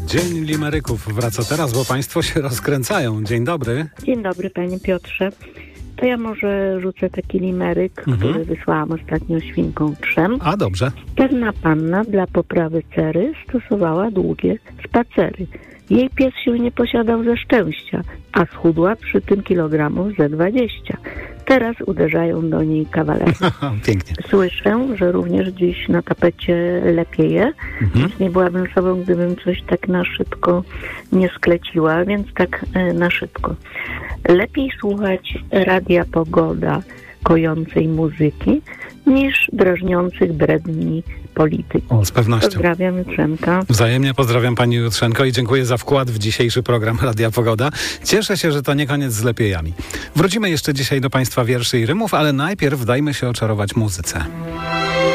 Dzień limeryków wraca teraz, bo państwo się rozkręcają. Dzień dobry. Dzień dobry, panie Piotrze. To ja może rzucę taki limeryk, który wysłałam ostatnio świnkom trzem. A, dobrze. Pewna panna dla poprawy cery stosowała długie spacery. Jej pies się nie posiadał ze szczęścia, a schudła przy tym kilogramów ze 20. Teraz uderzają do niej kawalery. Pięknie. Słyszę, że również dziś na tapecie lepieje, więc nie byłabym sobą, gdybym coś tak na szybko nie skleciła, więc tak na szybko. Lepiej słuchać Radia Pogoda kojącej muzyki niż drażniących bredni polityki. O, z pewnością. Pozdrawiam, Jutrzenka. Wzajemnie pozdrawiam pani Jutrzenko i dziękuję za wkład w dzisiejszy program Radia Pogoda. Cieszę się, że to nie koniec z lepiejami. Wrócimy jeszcze dzisiaj do państwa wierszy i rymów, ale najpierw dajmy się oczarować muzyce.